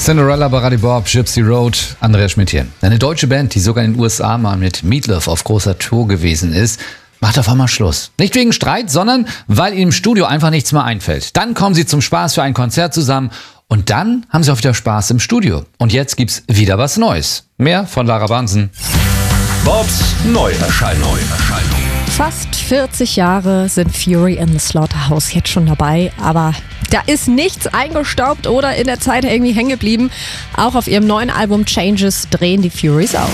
Cinderella, Baradi Bob, Gypsy Road, Andreas Schmidt hier. Eine deutsche Band, die sogar in den USA mal mit Meatloaf auf großer Tour gewesen ist, macht auf einmal Schluss. Nicht wegen Streit, sondern weil ihnen im Studio einfach nichts mehr einfällt. Dann kommen sie zum Spaß für ein Konzert zusammen und dann haben sie auch wieder Spaß im Studio. Und jetzt gibt's wieder was Neues. Mehr von Lara Bansen. Bobs Neuerscheinung. Fast 40 Jahre sind Fury in the Slaughterhouse jetzt schon dabei, aber da ist nichts eingestaubt oder in der Zeit irgendwie hängen geblieben. Auch auf ihrem neuen Album Changes drehen die Furies auf.